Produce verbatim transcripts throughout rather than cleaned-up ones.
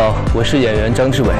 好，我是演员张志伟。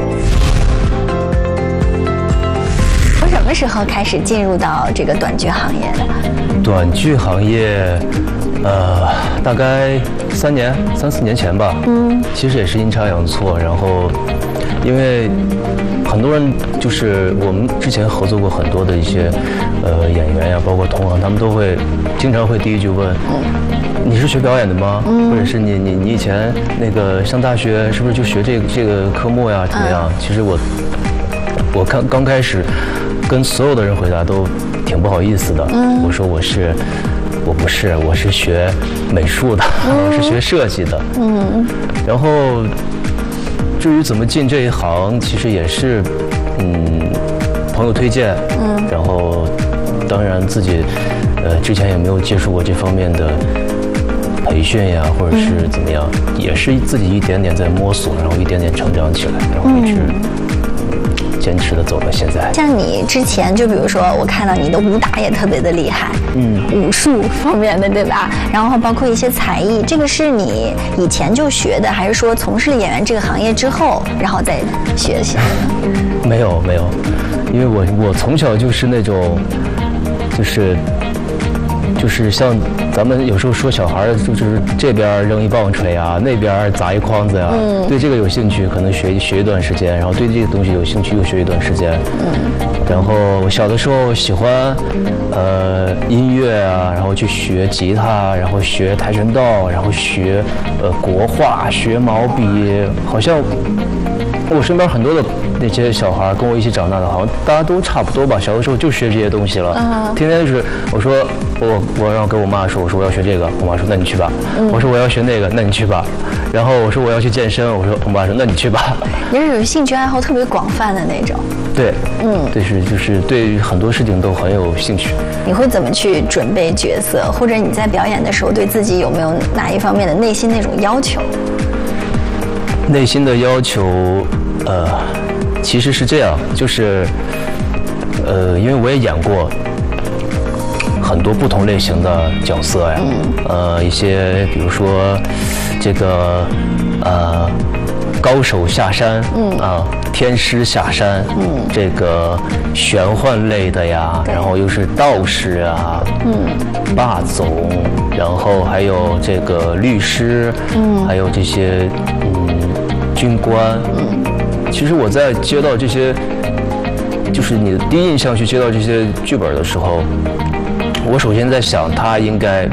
从什么时候开始进入到这个短剧行业的？ 短剧行业，呃，大概三年、三四年前吧。嗯，其实也是阴差阳错，然后因为很多人就是我们之前合作过很多的一些呃演员呀，包括同行，他们都会经常会第一句问。你是学表演的吗？嗯、或者是你你你以前那个上大学是不是就学这个这个科目呀？怎么样？嗯、其实我我刚刚开始跟所有的人回答都挺不好意思的。嗯、我说我是我不是，我是学美术的，嗯、我是学设计的。嗯，然后至于怎么进这一行，其实也是嗯朋友推荐。嗯，然后当然自己呃之前也没有接触过这方面的培训呀，或者是怎么样，嗯、也是自己一点点在摸索，然后一点点成长起来，然后一直坚持的走到现在。 像你之前，就比如说我看到你的武打也特别的厉害，嗯，武术方面的对吧？然后包括一些才艺，这个是你以前就学的，还是说从事了演员这个行业之后，然后再学习的呢？ 没有没有，因为我我从小就是那种，就是就是像。咱们有时候说小孩就是这边扔一棒槌啊，那边砸一筐子呀、啊，嗯、对这个有兴趣，可能学学一段时间，然后对这个东西有兴趣又学一段时间。嗯，然后我小的时候喜欢呃音乐啊，然后去学吉他，然后学跆拳道，然后学呃国画，学毛笔，好像我身边很多的那些小孩跟我一起长大的，好像大家都差不多吧。小的时候就学这些东西了，嗯、天天就是我说我我要跟我妈说，我说我要学这个，我妈说那你去吧。嗯、我说我要学那个，那你去吧。然后我说我要去健身，我说我妈说那你去吧。 你是有兴趣爱好特别广泛的那种。 对，嗯，对是就是对于很多事情都很有兴趣。 你会怎么去准备角色，或者你在表演的时候对自己有没有哪一方面的内心那种要求？ 内心的要求，呃，其实是这样，就是，呃，因为我也演过很多不同类型的角色呀，嗯、呃，一些比如说这个呃高手下山，嗯啊，天师下山，嗯，这个玄幻类的呀，然后又是道士啊，嗯，霸总，然后还有这个律师，嗯，还有这些嗯。军官，嗯，其实我在接到这些，就是你的第一印象去接到这些剧本的时候，我首先在想，他应该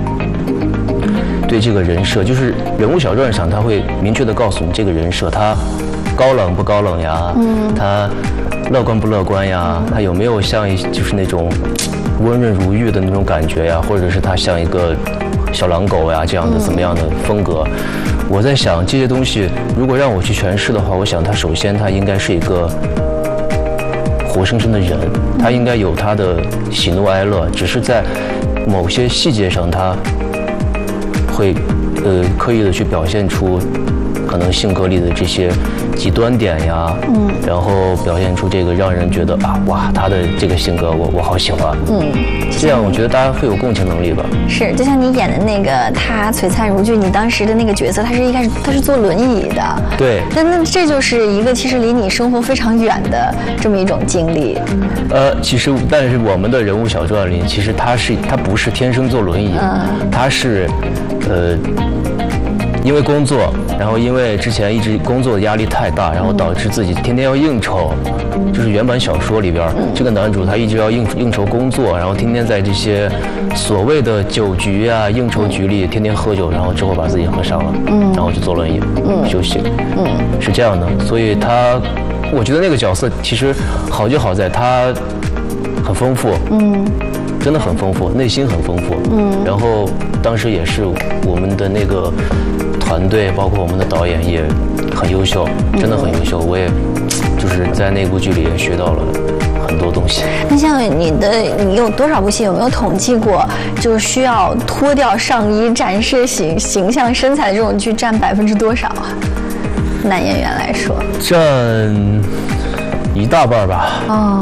对这个人设，就是人物小传上，他会明确的告诉你这个人设，他高冷不高冷呀，嗯，他乐观不乐观呀，他有没有像一就是那种温润如玉的那种感觉呀，或者是他像一个小狼狗呀这样的怎么样的风格。我在想这些东西，如果让我去诠释的话，我想他首先他应该是一个活生生的人，他应该有他的喜怒哀乐，只是在某些细节上他会呃刻意的去表现出可能性格里的这些极端点呀，嗯，然后表现出这个让人觉得啊哇，他的这个性格我我好喜欢，嗯，这样我觉得大家会有共情能力吧。 是，就像你演的那个他璀璨如炬，你当时的那个角色，他是一开始他是坐轮椅的， 对， 那那这就是一个其实离你生活非常远的这么一种经历。 呃，其实但是我们的人物小传里，其实他是他不是天生坐轮椅，嗯，他是呃。因为工作，然后因为之前一直工作的压力太大，然后导致自己天天要应酬。就是原版小说里边，这个男主他一直要应应酬工作，然后天天在这些所谓的酒局啊、应酬局里天天喝酒，然后之后把自己喝伤了，嗯，然后就坐轮椅休息，嗯，是这样的。所以他，我觉得那个角色其实好就好在他很丰富，嗯。真的很丰富，内心很丰富。嗯，然后当时也是我们的那个团队，包括我们的导演也很优秀，真的很优秀。我也就是在那部剧里也学到了很多东西。 那像你的，你有多少部戏？有没有统计过？就是需要脱掉上衣展示形形象身材的这种剧占百分之多少啊？男演员来说， 占一大半吧。哦，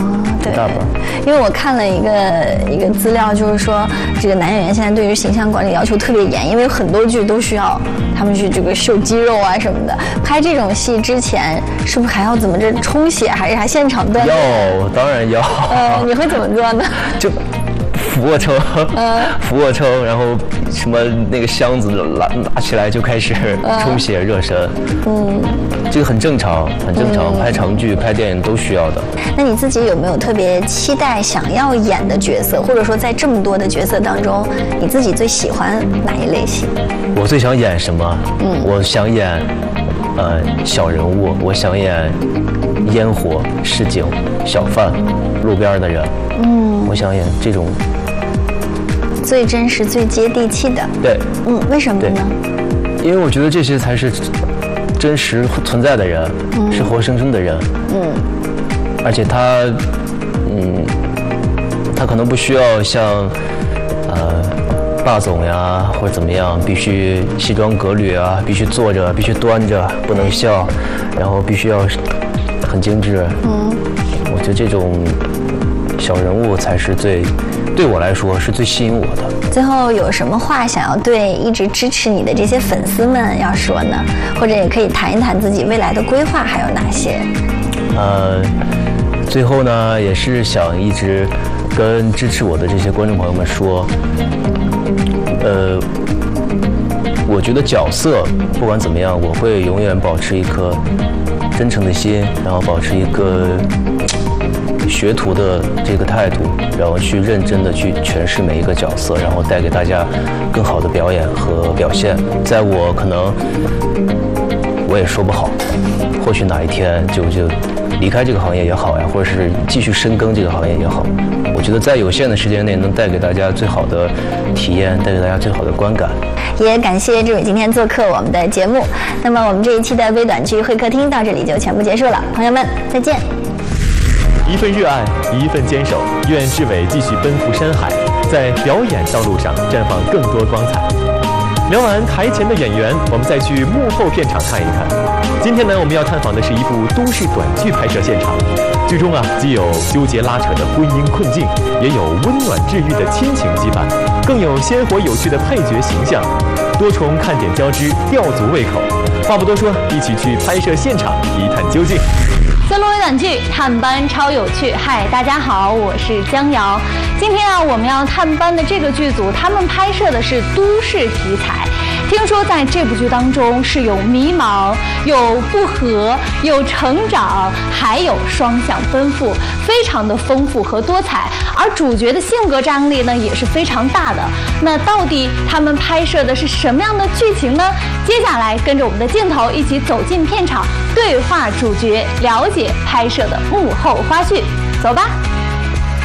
对， 一大本。 因为我看了一个一个资料，就是说这个男演员现在对于形象管理要求特别严，因为很多剧都需要他们去这个秀肌肉啊什么的。拍这种戏之前，是不是还要怎么着充血，还是还现场锻炼？ 要，当然要。 呃，你会怎么做呢？ 就。俯卧撑，嗯、俯卧撑，然后什么那个箱子拿拿起来就开始充血热身，嗯，这个很正常，很正常，嗯、拍长剧、拍电影都需要的。 那你自己有没有特别期待想要演的角色，或者说在这么多的角色当中，你自己最喜欢哪一类型？ 我最想演什么？嗯，我想演呃小人物，我想演烟火、市井、小贩、路边的人，嗯，我想演这种。 最真实、最接地气的， 对， 嗯，为什么呢？ 因为我觉得这些才是真实存在的人，嗯、是活生生的人，嗯，而且他，嗯，他可能不需要像，呃，霸总呀或者怎么样，必须西装革履啊，必须坐着，必须端着，不能笑，然后必须要很精致，嗯，我觉得这种小人物才是最。对我来说是最吸引我的。 最后有什么话想要对一直支持你的这些粉丝们要说呢？或者也可以谈一谈自己未来的规划还有哪些？ 呃，最后呢，也是想一直跟支持我的这些观众朋友们说，呃，我觉得角色不管怎么样，我会永远保持一颗真诚的心，然后保持一个学徒的这个态度，然后去认真的去诠释每一个角色，然后带给大家更好的表演和表现。在我可能我也说不好，或许哪一天就就离开这个行业也好呀，或者是继续深耕这个行业也好。我觉得在有限的时间内能带给大家最好的体验，带给大家最好的观感。 也感谢志伟今天做客我们的节目。那么我们这一期的微短剧会客厅到这里就全部结束了，朋友们再见。 一份热爱，一份坚守，愿志伟继续奔赴山海，在表演道路上绽放更多光彩。聊完台前的演员，我们再去幕后片场看一看。今天呢，我们要探访的是一部都市短剧拍摄现场。剧中啊，既有纠结拉扯的婚姻困境，也有温暖治愈的亲情羁绊，更有鲜活有趣的配角形象，多重看点交织，吊足胃口。话不多说，一起去拍摄现场一探究竟。 森罗微短剧探班超有趣，嗨，大家好，我是江瑶。今天啊，我们要探班的这个剧组，他们拍摄的是都市题材。听说在这部剧当中是有迷茫、有不和、有成长，还有双向奔赴，非常的丰富和多彩。而主角的性格张力呢也是非常大的。那到底他们拍摄的是什么样的剧情呢？接下来跟着我们的镜头一起走进片场，对话主角，了解拍摄的幕后花絮。走吧。